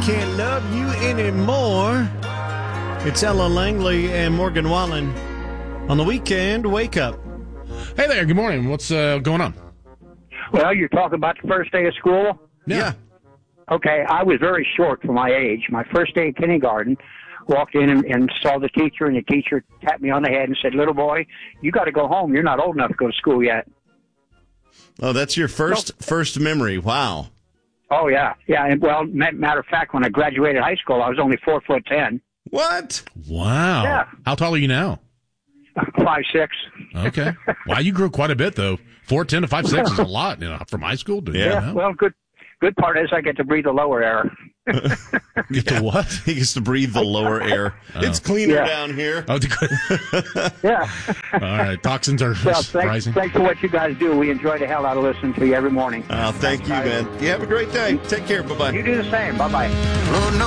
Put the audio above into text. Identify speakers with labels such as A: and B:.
A: Can't Love You Anymore. It's Ella Langley and Morgan Wallen on the weekend. Wake up.
B: Hey there, good morning. What's going on?
C: Well, you're talking about the first day of school?
A: Yeah.
C: Okay, I was very short for my age. My first day of kindergarten, walked in and saw the teacher, and the teacher tapped me on the head and said, "Little boy, you got to go home. You're not old enough to go to school yet."
A: Oh, that's your first memory. Wow.
C: Oh, yeah. Yeah, and well, matter of fact, when I graduated high school, I was only 4'10".
A: What?
B: Wow.
C: Yeah.
B: How tall are you now?
C: 5'6".
B: Okay. Wow, you grew quite a bit, though. 4'10" to 5'6" is a lot, from high school to
C: Yeah, well, good part is I get to breathe the lower air.
B: Get to what?
A: He gets to breathe the lower air. It's cleaner down here.
B: Oh,
C: Yeah.
B: All right. Toxins are rising.
C: Thanks for what you guys do. We enjoy the hell out of listening to you every morning.
A: Thank you, man. You have a great day. Take care. Bye-bye.
C: You do the same. Bye-bye.
D: Oh, no.